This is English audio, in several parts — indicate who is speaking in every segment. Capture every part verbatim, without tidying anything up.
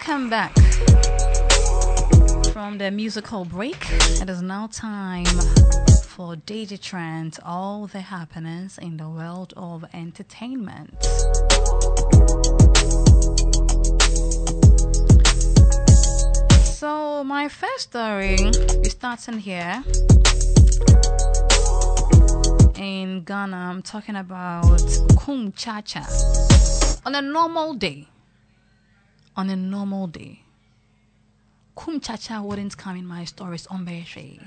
Speaker 1: Welcome back from the musical break. It is now time for Daily Trends, all the happenings in the world of entertainment. So my first story is starting here in Ghana. I'm talking about Kum Chacha. On a normal day, on a normal day, Kum Chacha wouldn't come in my stories on Beshi.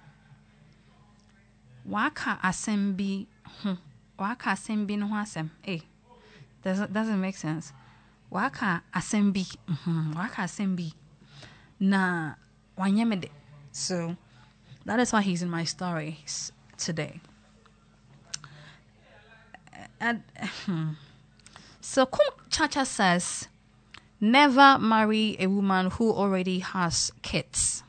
Speaker 1: Waka asembi, waka asembi no asem. Eh, doesn't doesn't make sense. Waka asembi, waka asembi. Na wanyemede. So that is why he's in my stories today. And, so Kum Chacha says, never marry a woman who already has kids.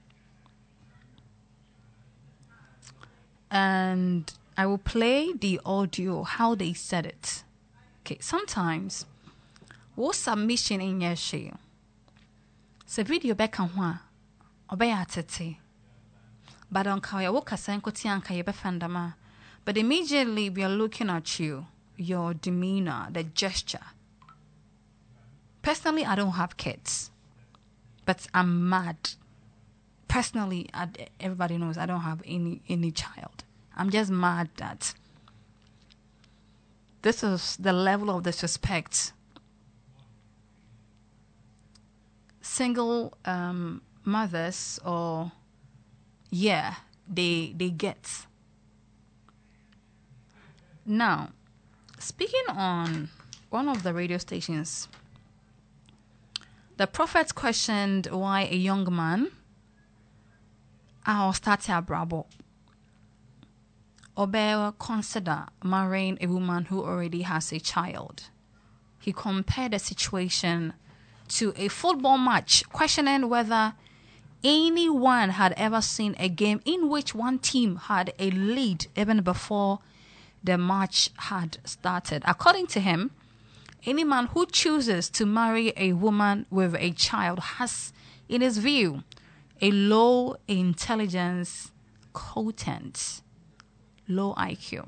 Speaker 1: And I will play the audio, how they said it. Okay, sometimes, what submission in your share? Se video back on one, obey at it. But on Kaya Woka Sankotianka Yebefandama. But immediately we are looking at you, your demeanor, the gesture. Personally, I don't have kids, but I'm mad. Personally, I, everybody knows I don't have any any child. I'm just mad that this is the level of disrespect single um, mothers or yeah they they get. Now, speaking on one of the radio stations, the prophet questioned why a young man, I'll start here, bravo, or consider marrying a woman who already has a child. He compared the situation to a football match, questioning whether anyone had ever seen a game in which one team had a lead even before the match had started. According to him, any man who chooses to marry a woman with a child has, in his view, a low intelligence quotient, low I Q.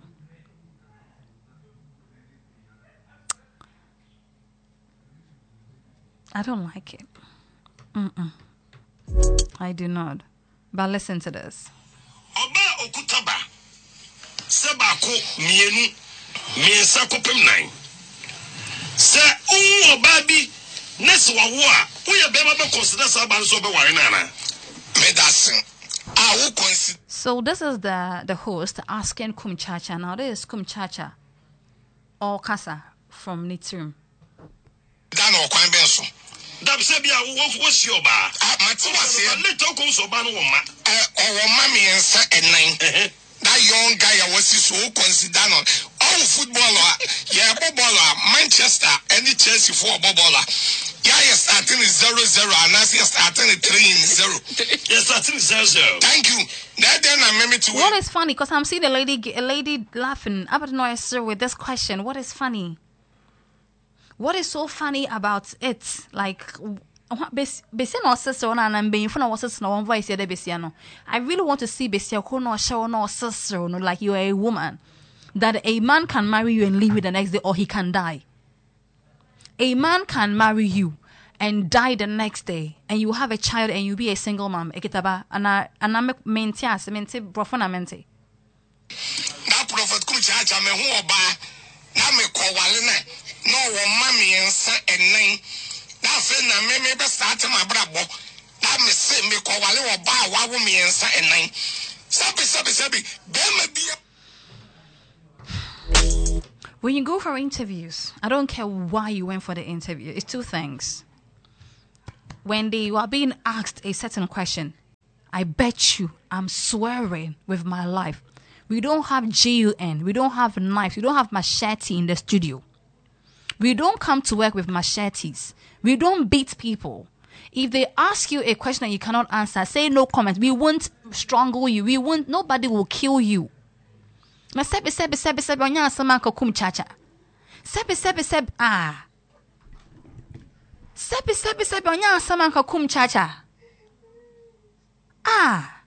Speaker 1: I don't like it. Mm-mm. I do not. But listen to this.
Speaker 2: Oba okutaba sebako mienu miensa kopem nine. Se u oba bi nese wa wo a wo ye be ma be consider sa ban so be ware na na. Me dasen. Ah wo consider.
Speaker 1: So this is the the host asking Kum Chacha. Now this is Kum Chacha or Kasa from Nitrum.
Speaker 2: Dan o kwan ben so. Dab se bia wo wo si oba. Ah mati wase. Later ko so ba no wo ma. Eh o wo ma miensa enan. That young guy I was so consider no all footballer yeah footballer Manchester any Chelsea for footballer yeah yes starting is zero zero and now yes starting is three in zero yes starting is zero zero. Thank you. That then I made to
Speaker 1: what is funny because I'm seeing a lady a lady laughing. I don't know sir with this question. What is funny? What is so funny about it? Like Besi no sister na na mbe for no sister no one voice here Besi no. I really want to see Besi ko no show no sister no like you are a woman that a man can marry you and leave you the next day or he can die. A man can marry you and die the next day and you have a child and you be a single mom. Ekitaba ana ana menti as menti brofo na menti.
Speaker 2: That prophet Kum Chacha me hu oba na me ko wale na no wo mami ensa enen. That friend na me me be start my brabo. That me say me ko wale oba wa wo me ensa enen. Sabi sabi sabi be me be.
Speaker 1: When you go for interviews, I don't care why you went for the interview. It's two things. When they are being asked a certain question, I bet you, I'm swearing with my life, we don't have G U N, we don't have knives, we don't have machete in the studio. We don't come to work with machetes. We don't beat people. If they ask you a question and you cannot answer, say no comment. We won't strangle you. We won't. Nobody will kill you. Ma sebe sebe sebe sebe onya asama ko Kum Chacha. Sebe sebe sebe ah. Sebe Sebi sebi sebi onya asama nka kum chacha. Ah.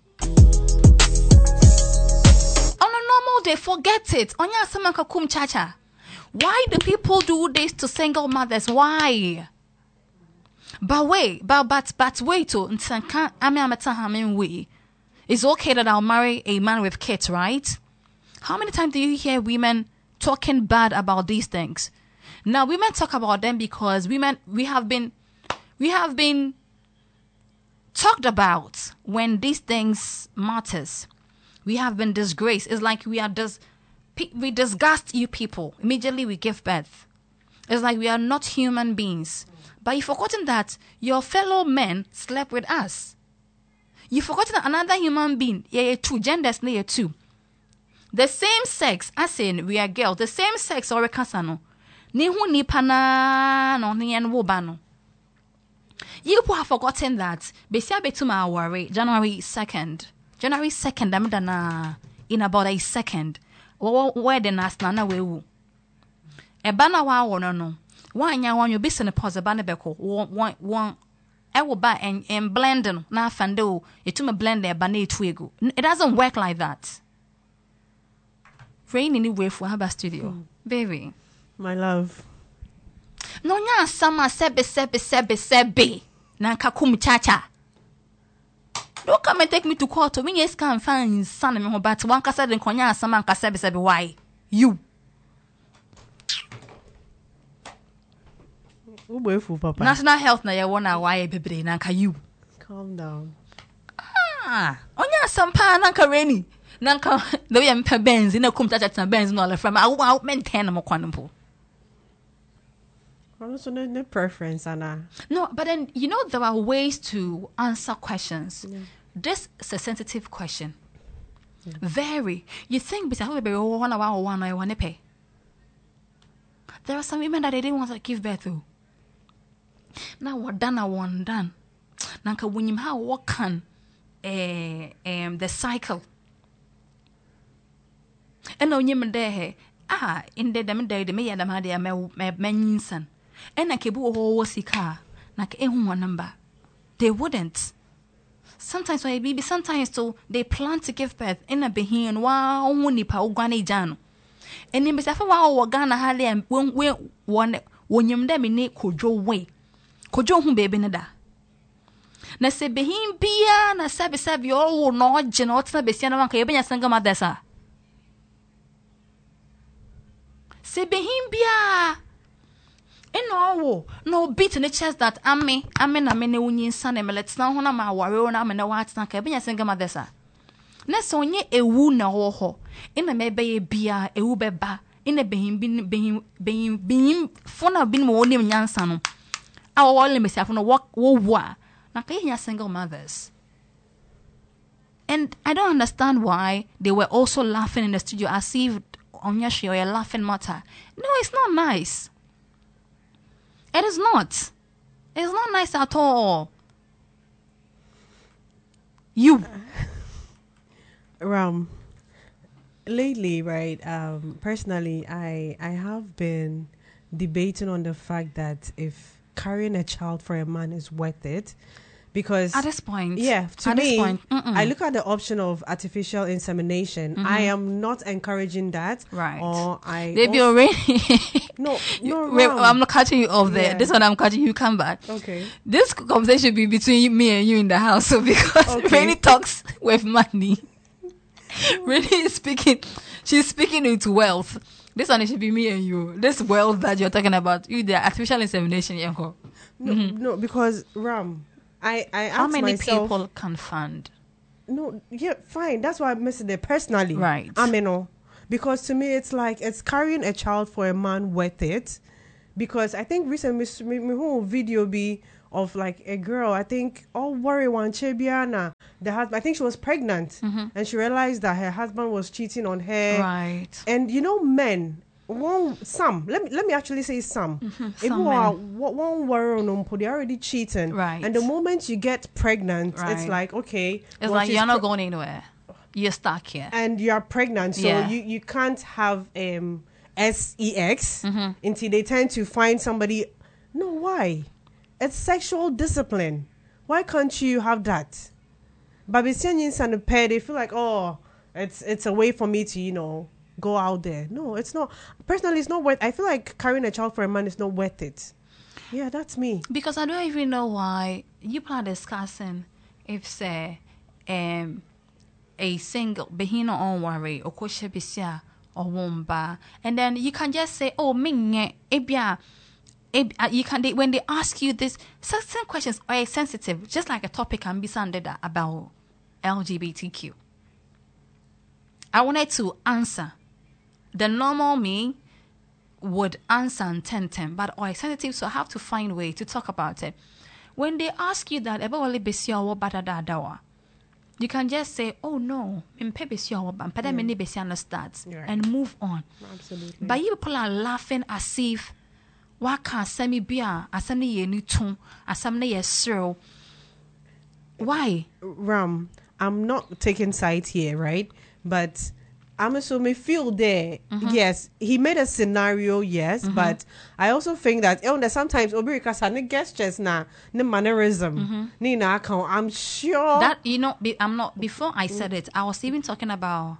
Speaker 1: On a normal day, forget it. Onya asama nka kum chacha. Why do people do this to single mothers? Why? But wait, but but but wait to ntanka ame ameta hamen we. It's okay that I'll marry a man with kids, right? How many times do you hear women talking bad about these things? Now, women talk about them because women we have been we have been talked about when these things matters. We have been disgraced. It's like we are dis we disgust you people. Immediately we give birth. It's like we are not human beings. But you've forgotten that your fellow men slept with us. You've forgotten that another human being, yeah, yeah, two genders, yeah, two. The same sex, as in we are girls, the same sex or kasano. Ni hu ni pana no ni en wo ba no. You people have forgotten that besia betuma worry January second. January second, I'm dana in about a second. Where the national na we wu. E bana wa wono no. Wan ya wan you be sene pause bana beko. One one I will buy and, and blend them. Now, Fando, you to me blend there, but it doesn't work like that. Rain anyway for Haba Studio, mm. Baby.
Speaker 3: My love.
Speaker 1: No, nya sama sebe sebe sebe sebe. Nanka kum chacha. Don't come and take me to court. When you can find son of me, but one casa den konya sama nka sebe sebe. Why? You.
Speaker 3: Papa.
Speaker 1: National health na ya wona why baby nanka you.
Speaker 3: Calm down.
Speaker 1: Ah, onya sampa nanka Rainy. Nanka the way mpa Benz na kum chacha na Benz no le from I will maintain mo kwanumpo.
Speaker 3: Also no, no preference Anna.
Speaker 1: No, but then you know there are ways to answer questions.
Speaker 3: Yeah.
Speaker 1: This is a sensitive question. Yeah. Very. You think because baby one hour one I want to pay. There are some women that they didn't want to give birth to. Now what done I want done. Nanka when you have what can eh um the cycle. And now you there ah in the dem day the me and them had their mention. And na kebu ho sika na ke ehu one number. They wouldn't. Sometimes why baby sometimes so they plan to give birth in a behin wa nipa ogwane jano. And in besafa wa o Ghana ha le won we won wonyim dem ni kodwo we. Kodwo hu baby ne da. Na se behin bia na sabe sabe o no gye na otena besia na wanka yebenya sanga madesa. Se behin bia eno wo no beat in the chest that ame ame na me ne wunyin sane me letena ho na ma ware na me na wa atena ka yebenya sanga madesa. Na so nye ewu na ho ho ina mebe ye bia ewu beba ina behin bin behin behin behin fona bin mo onim nyansa no awo wole me siafo no wo wo a na ka nya single mothers. And I don't understand why they were also laughing in the studio as if Onya she or a laughing matter. No, it's not nice. It is not. It's not nice at all. You
Speaker 3: Ram, lately, right, um, personally, I I have been debating on the fact that if carrying a child for a man is worth it, because
Speaker 1: at this point,
Speaker 3: yeah, to
Speaker 1: at
Speaker 3: me,
Speaker 1: this point,
Speaker 3: I look at the option of artificial insemination. Mm-hmm. I am not encouraging that,
Speaker 1: right?
Speaker 3: Or I
Speaker 1: Baby already.
Speaker 3: no, no,
Speaker 1: Wait, I'm not cutting you off there.
Speaker 3: Yeah.
Speaker 1: This one I'm cutting you. Come back.
Speaker 3: Okay.
Speaker 1: This conversation should be between me and you in the house, so because
Speaker 3: Okay.
Speaker 1: Rainy talks with money. Rainy is speaking. She's speaking with wealth. This one it should be me and you. This wealth that you're talking about, you the artificial insemination, yeah.
Speaker 3: No,
Speaker 1: Mm-hmm.
Speaker 3: no, because Ram, I I
Speaker 1: How
Speaker 3: asked
Speaker 1: many
Speaker 3: myself,
Speaker 1: people can fund?
Speaker 3: no, yeah, fine. That's why I'm missing it personally.
Speaker 1: Right.
Speaker 3: I mean, no, because to me it's like it's carrying a child for a man worth it, because I think recently my, my whole video be of like a girl. I think all worry one Chebiana, the husband. I think she was pregnant,
Speaker 1: Mm-hmm.
Speaker 3: and she realized that her husband was cheating on her.
Speaker 1: Right.
Speaker 3: And you know, men. One some let me let me actually say some.
Speaker 1: Mm-hmm.
Speaker 3: If
Speaker 1: Some
Speaker 3: you are
Speaker 1: men.
Speaker 3: one worry on them, they're already cheating.
Speaker 1: Right.
Speaker 3: And the moment you get pregnant, it's
Speaker 1: Right.
Speaker 3: like okay,
Speaker 1: It's
Speaker 3: well,
Speaker 1: like
Speaker 3: she's
Speaker 1: you're not
Speaker 3: pre-
Speaker 1: going anywhere. You're stuck here.
Speaker 3: and you are pregnant, so
Speaker 1: Yeah.
Speaker 3: you, you can't have um sex
Speaker 1: Mm-hmm.
Speaker 3: until they tend to find somebody. No, why? it's sexual discipline. Why can't you have that? But and pair, they feel like, oh, it's it's a way for me to, you know, go out there. No, it's not. Personally, it's not worth. I feel like carrying a child for a man is not worth it. Yeah, that's me.
Speaker 1: Because I don't even know why you are discussing if say um a single behino on worry or koshe bisia or womba, and then you can just say, oh, minge ebia. You can they, when they ask you this certain questions are sensitive, just like a topic can be sounded about L G B T Q. I wanted to answer. The normal me would answer and ten ten, but are sensitive, so I have to find a way to talk about it. When they ask you that about you can just say, oh no, and move on.
Speaker 3: Absolutely.
Speaker 1: But you people are laughing as if why can't semi beer as any ye new tone as some yes sir? Why?
Speaker 3: Ram, I'm not taking sides here, right? But I'm assuming feel there. Mm-hmm. Yes, he made a scenario, yes, mm-hmm. but I also think that you know, sometimes Obirika Sani gestures na the mannerism. Nina, I'm sure
Speaker 1: that you know. Be, I'm not. Before I said it, I was even talking about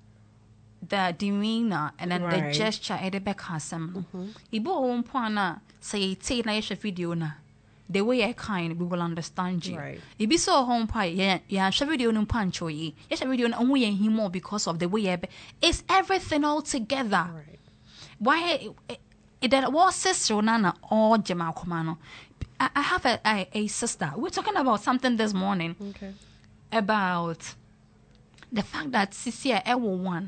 Speaker 1: the demeanor and then right. the gesture at the back has some. Ibo one point na say take na yesha video na. The way I kind, we will understand you.
Speaker 3: Right.
Speaker 1: It be so home pie, yeah, yeah. Share video no pancho ye. Yes, share video no we him more because of the way I be. It's everything all together.
Speaker 3: Right.
Speaker 1: Why? It that was sister Nana or Jamal Komano. I, I have a, a a sister. We're talking about something this morning.
Speaker 3: Okay.
Speaker 1: About the fact that Sisia Ewo one.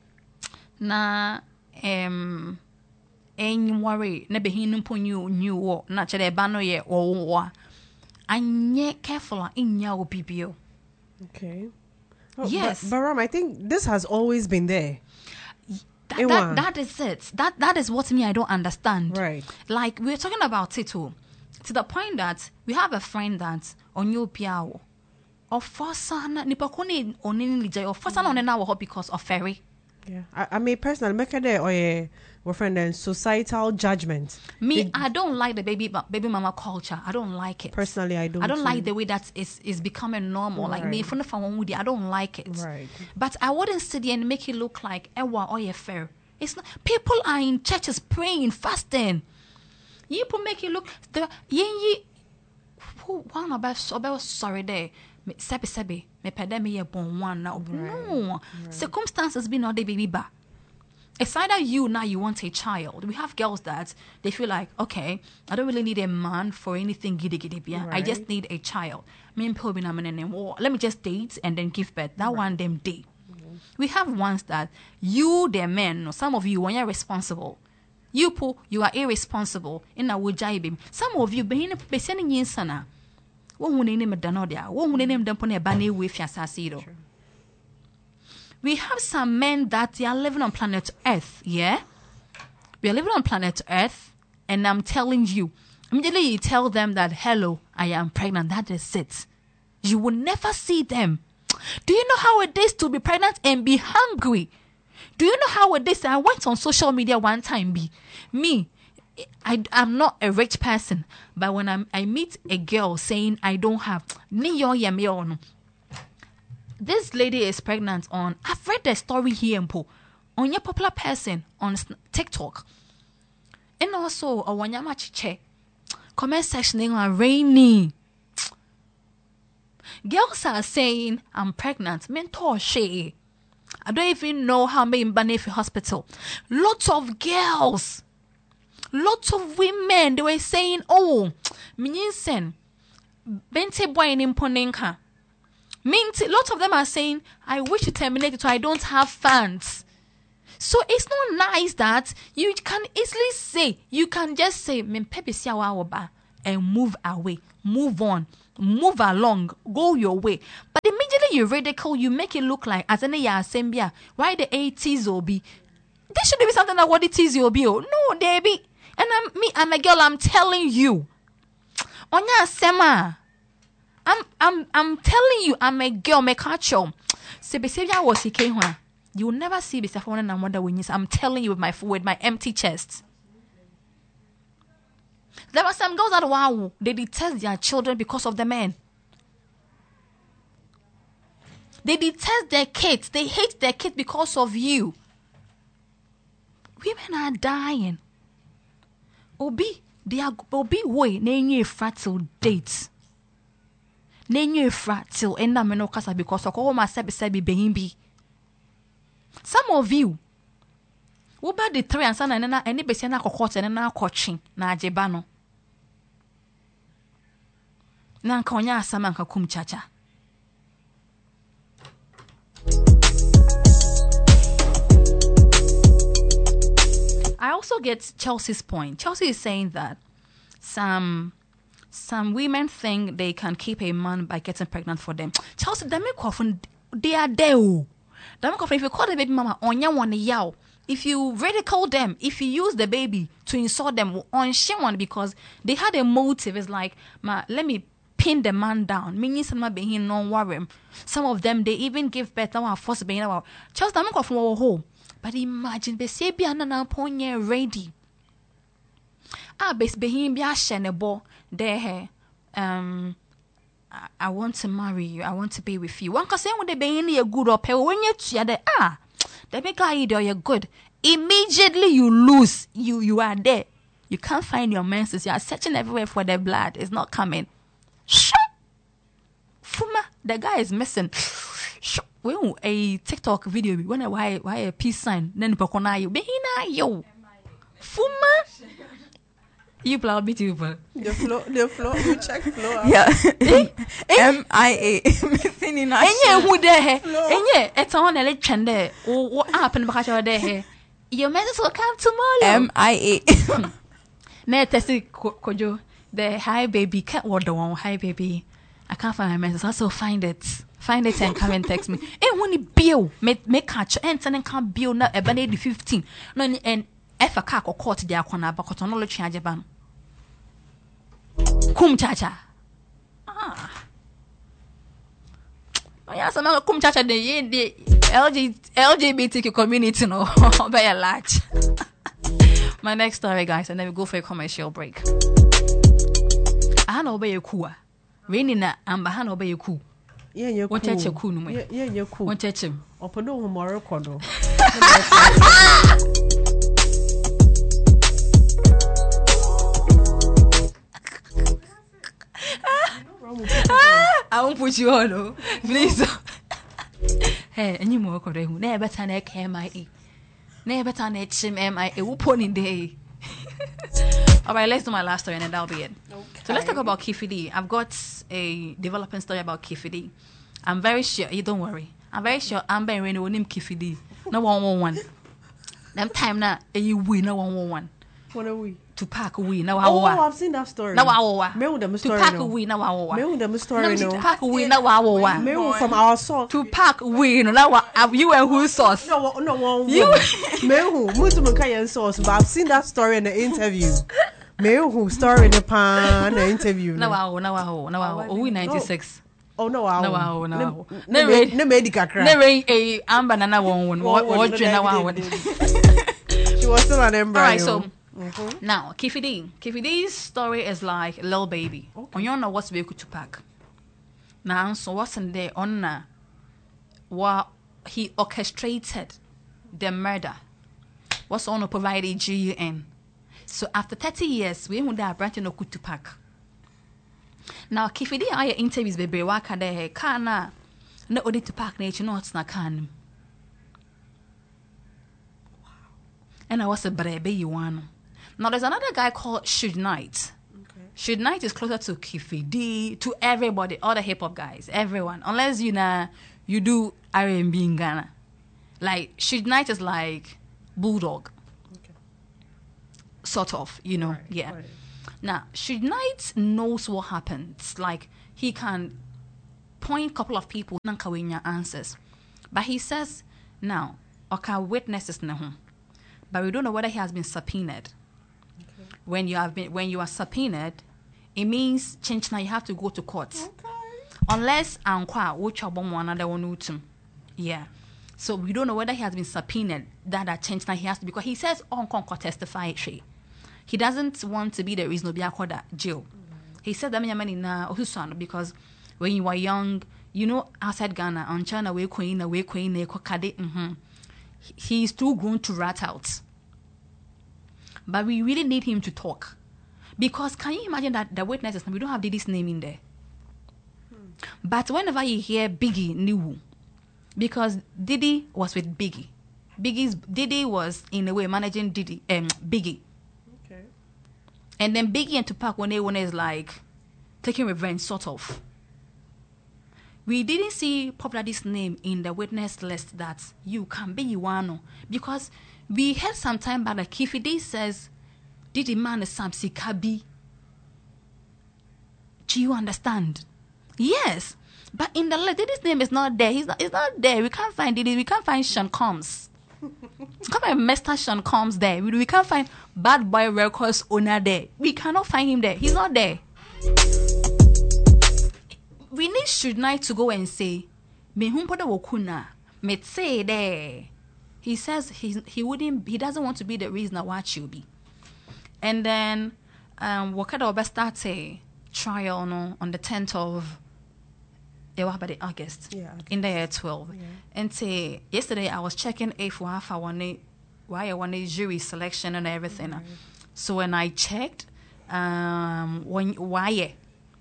Speaker 1: Na um. En worry, never him pon you new na chere bano ye or anye careful in your P P O.
Speaker 3: Okay. Oh,
Speaker 1: yes.
Speaker 3: But, but Ram, I think this has always been there.
Speaker 1: That, that, that is it. That that is what me I don't understand.
Speaker 3: Right.
Speaker 1: Like we're talking about it too, to the point that we have a friend that on your piao or for sana nipakoni onini lija or for sana on now because of ferry.
Speaker 3: Yeah, I, I mean personally, make it or a friend and societal judgment.
Speaker 1: Me,
Speaker 3: it,
Speaker 1: I don't like the baby baby mama culture. I don't like it.
Speaker 3: Personally, I don't.
Speaker 1: I don't
Speaker 3: too.
Speaker 1: like the way that is is becoming normal.
Speaker 3: Right.
Speaker 1: Like me, from the I don't like it.
Speaker 3: Right.
Speaker 1: But I wouldn't sit there and make it look like ewa or fair. It's not. People are in churches praying, fasting. You people make it look the ye who one about about sorry there. Sebi sebi me pede me ye bon one now. No, right. Circumstances be not the baby ba. It's either you now you want a child. We have girls that they feel like, okay, I don't really need a man for anything giddy giddy. Yeah, right. I just need a child. Me and Pobi na mene let me just date and then give birth. That right. one them day. Mm-hmm. We have ones that you the men, or some of you when you're responsible. You po you are irresponsible in a wujai. Some of you be sending in sana. One who name Danodia, one who name them pone bane with Yasasido. We have some men that they are living on planet Earth, yeah? We are living on planet Earth, and I'm telling you, immediately you tell them that, hello, I am pregnant, that is it. You will never see them. Do you know how it is to be pregnant and be hungry? Do you know how it is? I went on social media one time, be me. I, I'm not a rich person, but when I'm, I meet a girl saying I don't have, this lady is pregnant on, I've read the story here on your popular person on TikTok. And also, a wanyama chiche, comment section are rainy. Girls are saying I'm pregnant, mentor she. I don't even know how many in Banefi hospital. Lots of girls. Lots of women, they were saying, oh, minsen, bente boy in imponenka. Minty, lots of them are saying, I wish to terminate it so I don't have fans. So it's not nice that you can easily say, you can just say, and move away, move on, move along, go your way. But immediately you ridicule, you make it look like, as any assembia, why the eighties will be. There should be something like what it is you'll be. No, there be. And I'm me, I'm a girl, I'm telling you. Onya Sema. I'm I'm I'm telling you, I'm a girl, me catch you. Sebesevia was he came here. You will never see Besefone and wonder when you I'm telling you with my with my empty chest. There are some girls that, wow, they detest their children because of the men. They detest their kids. They hate their kids because of you. Women are dying. Obi, they are Obi way. Nenye frat till dates. Nenye frat till enda meno kasa because of all my sebi sebi behimbi. Some of you, uba the three and sana nena any besi na kokota nena koching na ajebano. Na nkonya asama nka kum chacha. I also get Chelsea's point. Chelsea is saying that some some women think they can keep a man by getting pregnant for them. Chelsea, they make often they are there. They make often if you call the baby mama onya one yao, if you ridicule them, if you use the baby to insult them on one because they had a motive, it's like, ma, let me pin the man down. Meaning some being non worry. Some of them they even give birth now force being about Chelsea they make often home. But imagine baby anana ponye ready. Ah, base behim bia shenebo there. Um, I, I want to marry you. I want to be with you. One can say when they be in a good or pay when you the ah, they make idea you're good. Immediately you lose. You you are there. You can't find your menses. You are searching everywhere for the blood. It's not coming. Shh. Fuma, the guy is missing. Shh. Well, a TikTok video when I why why a peace sign then pokona you behina yo Fuma you blow beautiful
Speaker 3: the flow the flow you check flow
Speaker 4: yeah M I A Enye
Speaker 1: who there enye it's on a legend there what happened because you're there your message will come tomorrow
Speaker 4: M I A
Speaker 1: na tesi kojo the hi baby can't order one hi baby I can't find my message also find it Find it and come and text me. And when it bill, make make catch and send and come bill na a banana fifteen. No and F a car or court their corner, but got no charge ban. Kum chacha. Ah. Oh, yes, I'm a kum chacha the the L G L G B T Q community no by a large. My next story, guys, and then we go for a commercial break. I know obey a kua. Raining na amber han obey a coup.
Speaker 3: Yeah, you're
Speaker 1: what
Speaker 3: cool.
Speaker 1: What cool,
Speaker 3: yeah, yeah, you're cool.
Speaker 1: What church him?
Speaker 3: Open the tomorrow kodo.
Speaker 1: I won't put you on, oh, please. Hey, any more kodo? Never turn a M I A. Never turn a chim M I A. Who pony day? All right, let's do my last story and then that'll be it. Okay. So let's talk about Kifidi. I've got a developing story about Kifidi. I'm very sure, you don't worry. I'm very sure Amber and Rainy will name Kifidi. No one one one. Them time now, you win no one one one.
Speaker 3: What are we?
Speaker 1: To pack we now.
Speaker 3: Oh, I've seen that story.
Speaker 1: Now our.
Speaker 3: Me with them story.
Speaker 1: To pack we now our.
Speaker 3: Me with them story.
Speaker 1: To pack we now our.
Speaker 3: Me from our source.
Speaker 1: To pack we now you and who source?
Speaker 3: No, no one. You. Me who? Mutu mkaya source. But I've seen that story in the interview. Me who story in the pan the interview.
Speaker 1: Now our. Now our. Now our. We ninety-six.
Speaker 3: Oh no! Wow!
Speaker 1: No! Wow! No! Wow!
Speaker 3: No! Made no medical cry.
Speaker 1: No! A amber nana one one. What? Now wow!
Speaker 3: She was still an embryo.
Speaker 1: All right, so mm-hmm. Now Kifidi. Kifidi's story is like a little baby. Okay. On you know what's very good to pack. Now, so what's in there on uh, what he orchestrated the murder. What's on provided G U N. So after thirty years, we would have branch no good to pack. Now, Kifidi aya interviews baby waka de kana no odi to pack nature not na kan. And I was a brebe you one. Now there's another guy called Suge Knight. Okay. Suge Knight is closer to Kifidi, to everybody, all the hip hop guys, everyone. Unless you know you do R and B in Ghana. Like Suge Knight is like Bulldog. Okay. Sort of, you know, right, yeah. Right. Now, Suge Knight knows what happens. Like, he can point a couple of people, nankawenya answers. But he says, now, okay, witnesses na home. But we don't know whether he has been subpoenaed. Okay. When you have been, when you are subpoenaed, it means change now you have to go to court. Okay. Unless ankwa which abom one another one utum. Yeah. So we don't know whether he has been subpoenaed that that change now he has to because he says on con testify she. he doesn't want to be the reason obi akoda jail. He said that many na ohusuano because when you were young, you know, outside Ghana, on China, we queen, we queen, we kade. Mhm. He's too grown to rat out. But we really need him to talk. Because can you imagine that the witnesses, we don't have Diddy's name in there. Hmm. But whenever you hear Biggie, Niwu, because Diddy was with Biggie. Biggie's Diddy was in a way managing Diddy, um, Biggie.
Speaker 3: Okay.
Speaker 1: And then Biggie and Tupac when they one is like taking revenge, sort of. We didn't see Pop Daddy's name in the witness list that you can be Iwano. Because we heard some time back that Keffi D says, Diddy man is Sam Sikabi. Do you understand? Yes. But in the list, Diddy's name is not there. He's not, it's not there. We can't find Diddy. We can't find Sean Combs. Come and Mister Sean Combs there. We, we can't find Bad Boy Records owner there. We cannot find him there. He's not there. We need Suge Knight to go and say, "Me humpoda wokuna, me say there." He says he he wouldn't. He doesn't want to be the reason why she'll be. And then, um, Wakada Oba starts a trial no on the tenth of August.
Speaker 3: Yeah.
Speaker 1: In the year twelve.
Speaker 3: Yeah.
Speaker 1: And say yesterday I was checking if why I want why I want a jury selection and everything.
Speaker 3: Right.
Speaker 1: So when I checked, um, when why.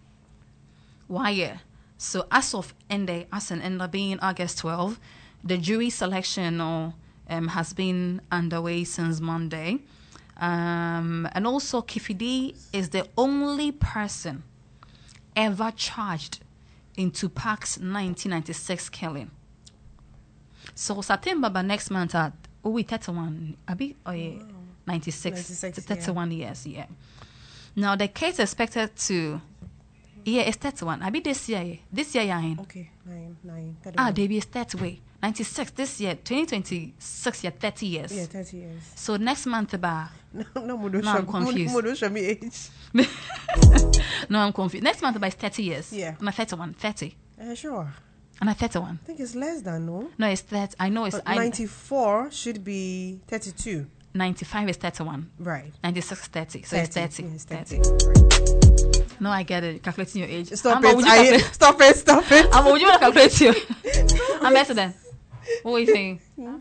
Speaker 1: Why? So as of end as an end up being August twelfth, the jury selection uh, um, has been underway since Monday. Um, and also Keffi D is the only person ever charged in Tupac's nineteen ninety-six killing. So September by next month at oh we thirty-one, Abi oh yeah, ninety-six,
Speaker 3: ninety-six,
Speaker 1: thirty-one yeah. years, yeah. Now the case is expected to yeah, it's thirty-one. I be this year. This year, yeah.
Speaker 3: Okay, nine, nine.
Speaker 1: Ah, they be thirty way. ninety-six this year. twenty twenty-six year, thirty years.
Speaker 3: Yeah, thirty years.
Speaker 1: So next month, about.
Speaker 3: No, no, Mudo
Speaker 1: No, I'm confused.
Speaker 3: Mudo show me age.
Speaker 1: No, I'm confused. Next month, about thirty years.
Speaker 3: Yeah.
Speaker 1: And I thirty-one, thirty.
Speaker 3: Uh, sure.
Speaker 1: And I thirty-one.
Speaker 3: I think it's less than, no?
Speaker 1: No, it's thirty. I know it's
Speaker 3: But
Speaker 1: I,
Speaker 3: ninety-four should be thirty-two.
Speaker 1: ninety-five is thirty-one.
Speaker 3: Right.
Speaker 1: ninety-six is thirty. So it's thirty.
Speaker 3: Yeah, it's
Speaker 1: thirty.
Speaker 3: thirty.
Speaker 1: No, I get it. Calculating your age.
Speaker 3: Stop
Speaker 1: Amber, would
Speaker 3: it.
Speaker 1: you
Speaker 3: I,
Speaker 1: calculate-
Speaker 3: stop it. Stop it.
Speaker 1: Amber, would you want to calculate your? I'm better than. What are you saying?